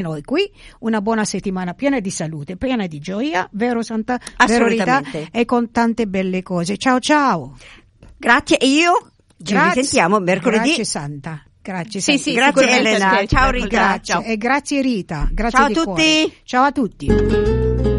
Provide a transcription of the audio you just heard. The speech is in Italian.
noi qui una buona settimana piena di salute, piena di gioia, vero Santa? Assolutamente. Verità, e con tante belle cose. Ciao ciao. Grazie, e io ci risentiamo mercoledì. Grazie Santa. Grazie. Sì, grazie Elena. Ciao Rita. Grazie. E grazie Rita. Grazie Ciao a di tutti. cuore. Ciao a tutti.